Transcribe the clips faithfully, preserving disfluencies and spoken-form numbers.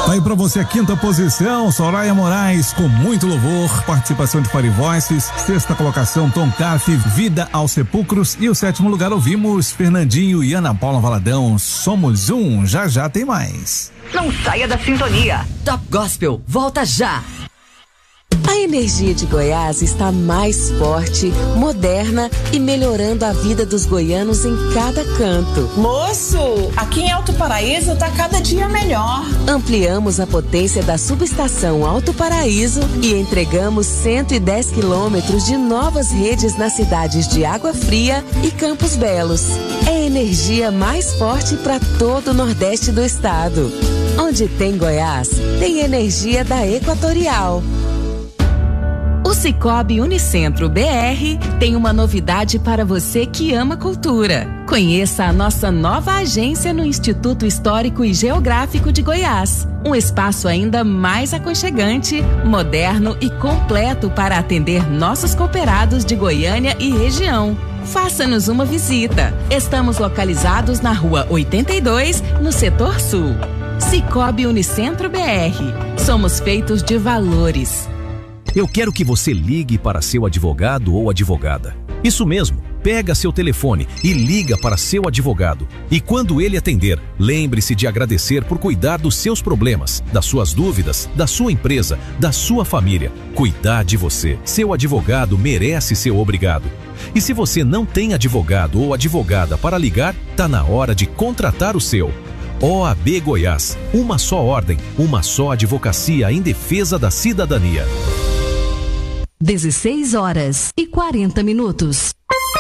Tá aí pra você a quinta posição, Soraya Moraes com muito louvor, participação de Fire Voices, sexta colocação Tom Cafe, Vida aos Sepulcros, e o sétimo lugar ouvimos Fernandinho e Ana Paula Valadão, Somos Um. Já já tem mais. Não saia da sintonia. Top Gospel, volta já. A energia de Goiás está mais forte, moderna e melhorando a vida dos goianos em cada canto. Moço, aqui em Alto Paraíso tá cada dia melhor. Ampliamos a potência da subestação Alto Paraíso e entregamos cento e dez quilômetros de novas redes nas cidades de Água Fria e Campos Belos. É a energia mais forte para todo o Nordeste do estado. Onde tem Goiás, tem energia da Equatorial. O Sicoob Unicentro B R tem uma novidade para você que ama cultura. Conheça a nossa nova agência no Instituto Histórico e Geográfico de Goiás. Um espaço ainda mais aconchegante, moderno e completo para atender nossos cooperados de Goiânia e região. Faça-nos uma visita. Estamos localizados na Rua oitenta e dois, no Setor Sul. Sicoob Unicentro B R. Somos feitos de valores. Eu quero que você ligue para seu advogado ou advogada. Isso mesmo, pega seu telefone e liga para seu advogado. E quando ele atender, lembre-se de agradecer por cuidar dos seus problemas, das suas dúvidas, da sua empresa, da sua família. Cuidar de você. Seu advogado merece ser obrigado. E se você não tem advogado ou advogada para ligar, tá na hora de contratar o seu. O A B Goiás, uma só ordem, uma só advocacia em defesa da cidadania. dezesseis horas e quarenta minutos.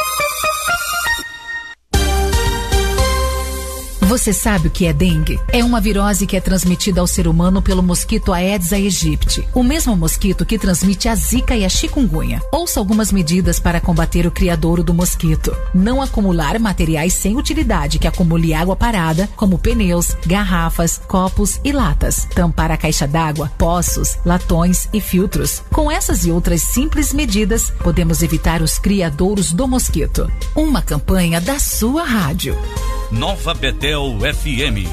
Você sabe o que é dengue? É uma virose que é transmitida ao ser humano pelo mosquito Aedes aegypti, o mesmo mosquito que transmite a zika e a chikungunya. Ouça algumas medidas para combater o criadouro do mosquito. Não acumular materiais sem utilidade que acumule água parada, como pneus, garrafas, copos e latas. Tampar a caixa d'água, poços, latões e filtros. Com essas e outras simples medidas, podemos evitar os criadouros do mosquito. Uma campanha da sua rádio. Nova Betel F M.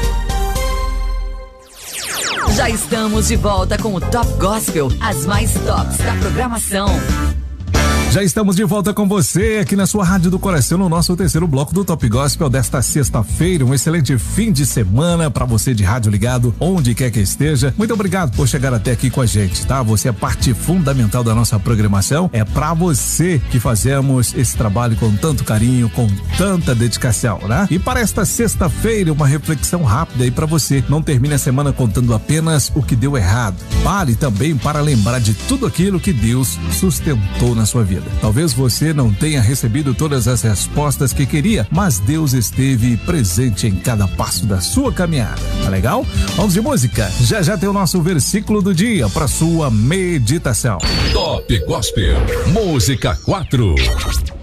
Já estamos de volta com o Top Gospel, as mais tops da programação. Já estamos de volta com você aqui na sua Rádio do Coração, no nosso terceiro bloco do Top Gospel desta sexta-feira. Um excelente fim de semana para você de rádio ligado, onde quer que esteja. Muito obrigado por chegar até aqui com a gente, tá? Você é parte fundamental da nossa programação. É para você que fazemos esse trabalho com tanto carinho, com tanta dedicação, né? E para esta sexta-feira, uma reflexão rápida aí para você. Não termine a semana contando apenas o que deu errado. Pare também para lembrar de tudo aquilo que Deus sustentou na sua vida. Talvez você não tenha recebido todas as respostas que queria, mas Deus esteve presente em cada passo da sua caminhada. Tá legal? Vamos de música. Já já tem o nosso versículo do dia para sua meditação. Top Gospel, música quatro.